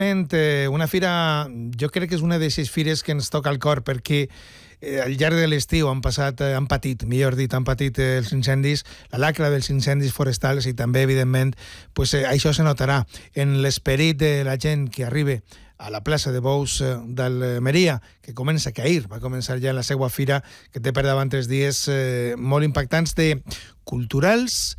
Una fira, jo crec que és una de les fires que ens toca al cor, perquè al llarg de l'estiu han patit els incendis, la lacra dels incendis forestals, i també, evidentment, pues, això se notarà en l'esperit de la gent que arriba a la plaça de Bous d'Almeria, que comença, que ahir va començar ja la seva fira, que té per davant 3 dies molt impactants, de culturals,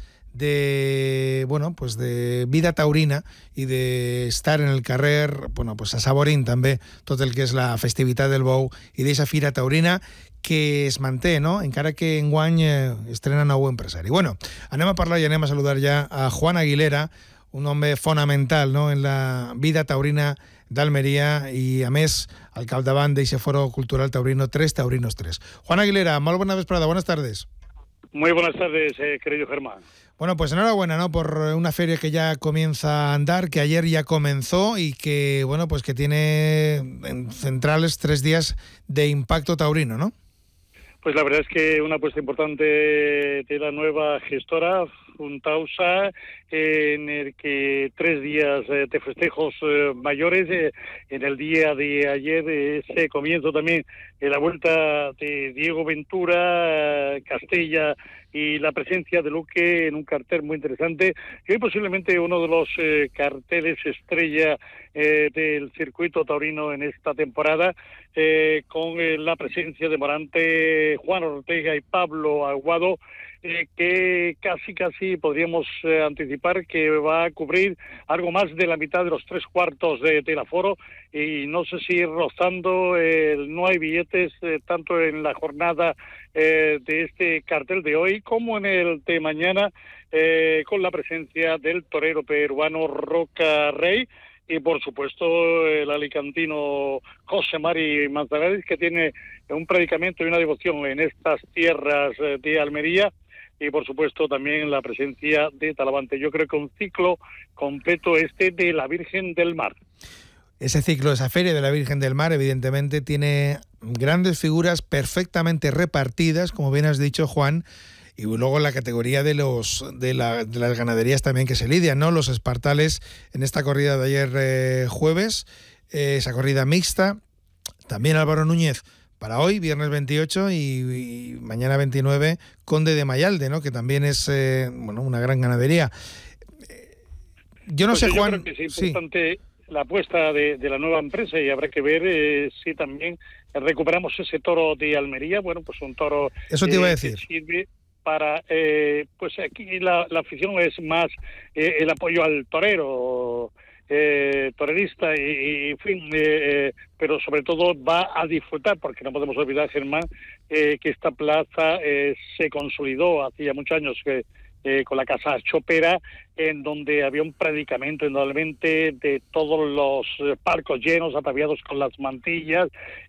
de vida taurina i d'estar en el carrer, assaborint també tot el que és la festivitat del bou i d'aquesta fira taurina que es manté, no? Encara que enguany estrena nou empresari. Anem a parlar i anem a saludar ja a Juan Aguilera, un home fonamental, no?, en la vida taurina d'Almeria i, a més, al capdavant d'aquest foro cultural taurino 3 Taurinos 3. Juan Aguilera, molt bona vesprada, buenas tardes. Muy buenas tardes, querido Germán. Bueno, pues enhorabuena, ¿no?, por una feria que ya comienza a andar, que ayer ya comenzó y que, pues que tiene en centrales 3 días de impacto taurino, ¿no? Pues la verdad es que una apuesta importante de la nueva gestora, Funtausa, en el que 3 días de festejos mayores. En el día de ayer, ese comienzo también en la vuelta de Diego Ventura, Castella y la presencia de Luque en un cartel muy interesante, y hoy posiblemente uno de los carteles estrella del circuito taurino en esta temporada, con la presencia de Morante, Juan Ortega y Pablo Aguado, que casi podríamos anticipar que va a cubrir algo más de la mitad de los 3/4 del aforo, y no sé si rozando no hay billetes tanto en la jornada de este cartel de hoy como en el de mañana, con la presencia del torero peruano Roca Rey y, por supuesto, el alicantino José Mari Manzanares, que tiene un predicamento y una devoción en estas tierras de Almería, y, por supuesto, también la presencia de Talavante. Yo creo que un ciclo completo de la Virgen del Mar. Ese ciclo, esa feria de la Virgen del Mar, evidentemente tiene grandes figuras perfectamente repartidas, como bien has dicho, Juan, y luego la categoría de las ganaderías también que se lidian, ¿no? Los espartales en esta corrida de ayer jueves, esa corrida mixta, también Álvaro Núñez para hoy, viernes 28, y mañana 29, Conde de Mayalde, ¿no?, que también es una gran ganadería. Yo no sé, Juan... Yo creo que es importante la apuesta de la nueva empresa, y habrá que ver si también recuperamos ese toro de Almería. Pues un toro... Eso te iba a decir. Que sirve para... pues aquí la afición es más el apoyo al torero, torerista, y en fin, pero sobre todo va a disfrutar, porque no podemos olvidar, Germán, que esta plaza se consolidó hacía muchos años con la Casa Chopera, en donde había un predicamento indudablemente de todos los palcos llenos, ataviados con las mantillas,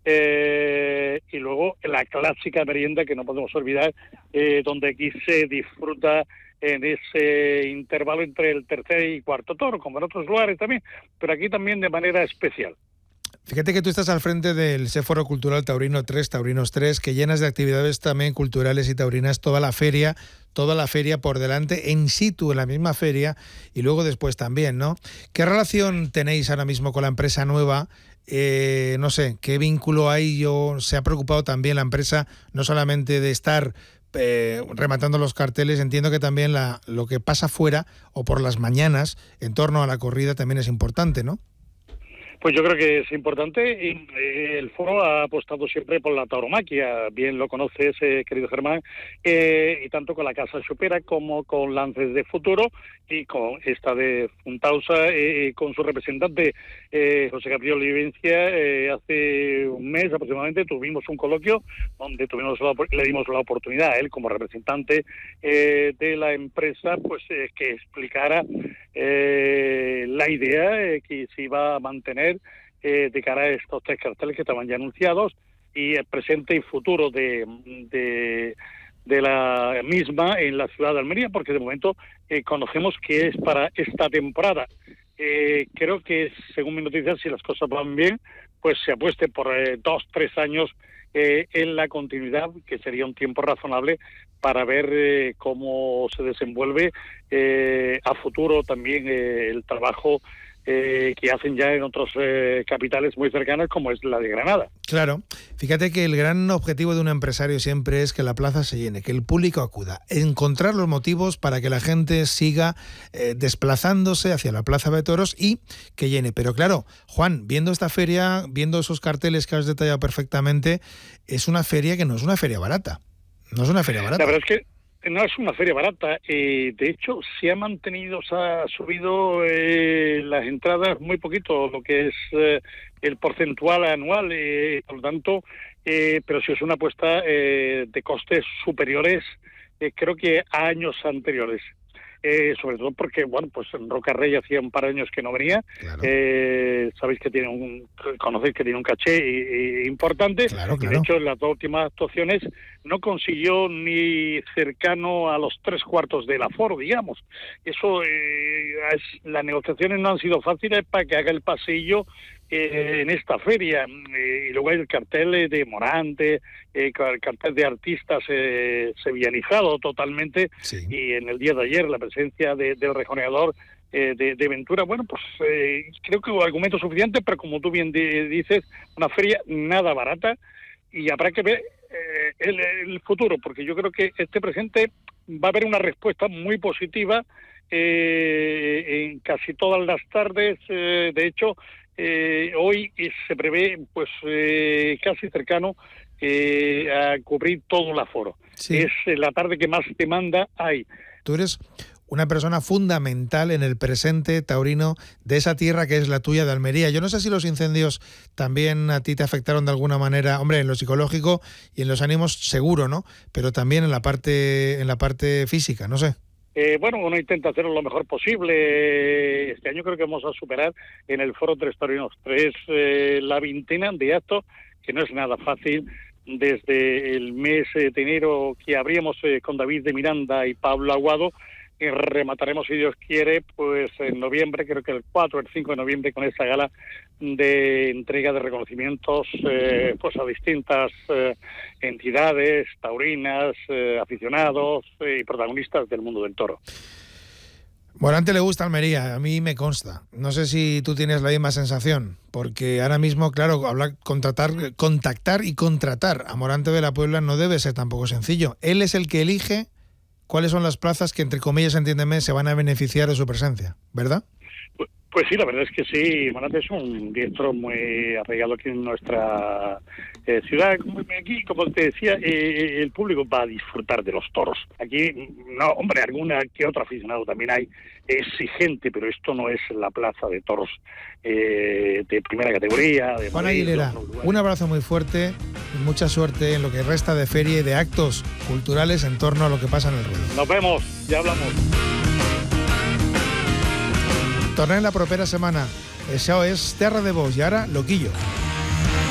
y luego la clásica merienda que no podemos olvidar, donde aquí se disfruta en ese intervalo entre el tercer y cuarto toro, como en otros lugares también, pero aquí también de manera especial. Fíjate que tú estás al frente del Foro Cultural Taurino 3, Taurinos 3, que llenas de actividades también culturales y taurinas toda la feria por delante, en situ, en la misma feria, y luego después también, ¿no? ¿Qué relación tenéis ahora mismo con la empresa nueva? No sé, ¿qué vínculo hay? ¿Se ha preocupado también la empresa no solamente de estar rematando los carteles? Entiendo que también lo que pasa fuera o por las mañanas en torno a la corrida también es importante, ¿no? Pues yo creo que es importante, y el foro ha apostado siempre por la tauromaquia, bien lo conoces, querido Germán, y tanto con la Casa Chopera como con Lances de Futuro, y con esta de Funtausa, con su representante José Gabriel Olivencia. Hace un mes aproximadamente tuvimos un coloquio donde le dimos la oportunidad a él, como representante de la empresa, pues que explicara la idea que se iba a mantener de cara a estos 3 carteles que estaban ya anunciados, y el presente y futuro de la misma en la ciudad de Almería, porque de momento conocemos que es para esta temporada. Creo que, según mis noticias, si las cosas van bien, pues se apueste por 2-3 años en la continuidad, que sería un tiempo razonable para ver cómo se desenvuelve a futuro también el trabajo que hacen ya en otras capitales muy cercanas, como es la de Granada. Claro, fíjate que el gran objetivo de un empresario siempre es que la plaza se llene, que el público acuda, encontrar los motivos para que la gente siga desplazándose hacia la Plaza de Toros y que llene. Pero claro, Juan, viendo esta feria, viendo esos carteles que has detallado perfectamente, es una feria que no es una feria barata. No es una feria barata. La verdad es que no es una feria barata. De hecho, se ha subido las entradas muy poquito, lo que es el porcentual anual, por lo tanto, pero sí es una apuesta de costes superiores, creo que a años anteriores. Sobre todo porque, bueno, pues en Roca Rey hacía un par de años que no venía. Claro. Sabéis que conocéis que tiene un caché importante. Claro. Y de hecho, en las dos últimas actuaciones no consiguió ni cercano a los 3/4 del aforo, digamos. Eso, las negociaciones no han sido fáciles para que haga el pasillo en esta feria. Y luego hay el cartel de Morante, el cartel de artistas sevillanizado totalmente, sí. Y en el día de ayer la presencia del rejoneador de Ventura. Bueno, pues creo que hubo argumentos suficientes, pero como tú bien dices, una feria nada barata, y habrá que ver el futuro, porque yo creo que este presente va a haber una respuesta muy positiva en casi todas las tardes. De hecho, hoy se prevé pues casi cercano a cubrir todo el aforo. Sí. Es la tarde que más demanda hay. Tú eres una persona fundamental en el presente taurino de esa tierra que es la tuya de Almería. Yo no sé si los incendios también a ti te afectaron de alguna manera, hombre, en lo psicológico y en los ánimos seguro, ¿no? Pero también en la parte física, no sé. Bueno, uno intenta hacerlo lo mejor posible. Este año creo que vamos a superar en el Foro Tres Taurinos 3 la veintena de actos, que no es nada fácil. Desde el mes de enero que abríamos con David de Miranda y Pablo Aguado, remataremos, si Dios quiere, pues en noviembre, creo que el 4 o el 5 de noviembre, con esta gala de entrega de reconocimientos pues a distintas entidades taurinas, aficionados y protagonistas del mundo del toro. Morante le gusta Almería, a mí me consta. No sé si tú tienes la misma sensación, porque ahora mismo, claro, contactar y contratar a Morante de la Puebla no debe ser tampoco sencillo. Él es el que elige cuáles son las plazas que, entre comillas, entiéndeme, se van a beneficiar de su presencia, ¿verdad? Pues sí, la verdad es que sí. Morante es un diestro muy arraigado aquí en nuestra ciudad. Aquí, como te decía, el público va a disfrutar de los toros. Aquí, no, hombre, alguna que otro aficionado también hay exigente, pero esto no es la plaza de toros de primera categoría. De Juan Aguilera, un abrazo muy fuerte y mucha suerte en lo que resta de feria y de actos culturales en torno a lo que pasa en el ruedo. Nos vemos, ya hablamos. Tornem la propera setmana. Això és Terra de Bous i ara Loquillo.